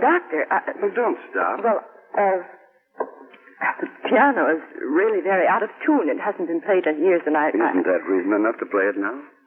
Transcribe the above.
Doctor... Well, don't stop. Well, the piano is really very out of tune. It hasn't been played in years, and Isn't that reason enough to play it now?